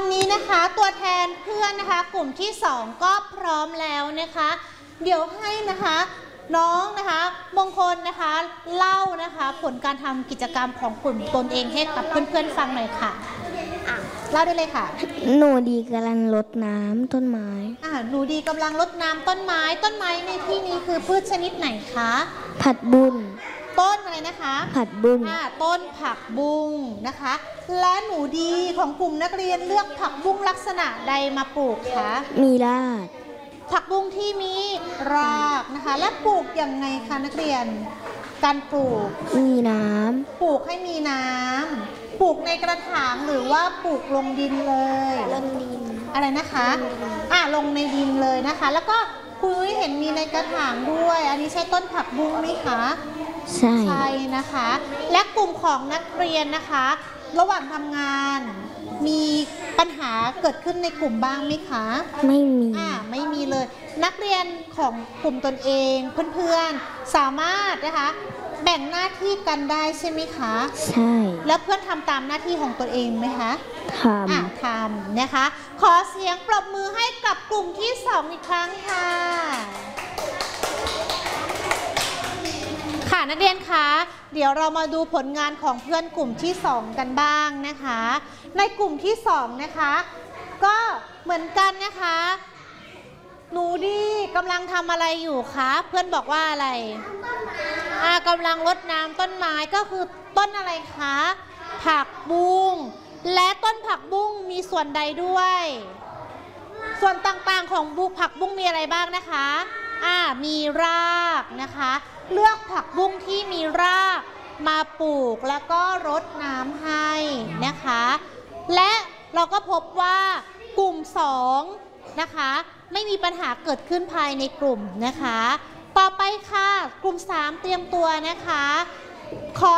นี้นะคะตัวแทนเพื่อนนะคะกลุ่มที่2ก็พร้อมแล้วนะคะเดี๋ยวให้นะคะน้องนะคะมงคลนะคะเล่านะคะผลการทำกิจกรรมของกลุ่มตนเองให้กับเพื่อนๆฟังหน่อยค่ะเล่าได้เลยค่ะหนูดีกำลังรดน้ำต้นไม้หนูดีกำลังรดน้ำต้นไม้ในที่นี้คือพืชชนิดไหนคะผักบุ้งต้นอะไรนะคะผักบุ้งต้นผักบุ้งนะคะและหนูดีของกลุ่มนักเรียนเลือกผักบุ้งลักษณะใดมาปลูกคะมีรากผักบุ้งที่มีรากนะคะและปลูกยังไงคะนักเรียนการปลูกมีน้ำปลูกให้มีน้ำปลูกในกระถางหรือว่าปลูกลงดินเลยลงดินอะไรนะคะลงในดินเลยนะคะแล้วก็คุณเห็นมีในกระถางด้วยอันนี้ใช่ต้นผักบุ้งไหมคะใช่นะคะและกลุ่มของนักเรียนนะคะระหว่างทำงานมีปัญหาเกิดขึ้นในกลุ่มบ้างไหมคะไม่มีไม่มีเลยนักเรียนของกลุ่มตนเองเพื่อนๆสามารถนะคะแบ่งหน้าที่กันได้ใช่ไหมคะใช่แล้วเพื่อนทำตามหน้าที่ของตนเองไหมคะทำนะคะขอเสียงปรบมือให้กับกลุ่มที่2อีกครั้งค่ะค่ะนักเรียนคะเดี๋ยวเรามาดูผลงานของเพื่อนกลุ่มที่2กันบ้างนะคะในกลุ่มที่2นะคะก็เหมือนกันนะคะหนูดีกำลังทำอะไรอยู่คะเพื่อนบอกว่าอะไรกำลังรดน้ำต้นไม้ก็คือต้นอะไรคะผักบุ้งและต้นผักบุ้งมีส่วนใดด้วยส่วนต่างๆของผักบุ้งมีอะไรบ้างนะคะมีรากนะคะเลือกผักบุ้งที่มีรากมาปลูกแล้วก็รดน้ำให้นะคะและเราก็พบว่ากลุ่ม2นะคะไม่มีปัญหาเกิดขึ้นภายในกลุ่มนะคะต่อไปค่ะกลุ่ม3เตรียมตัวนะคะขอ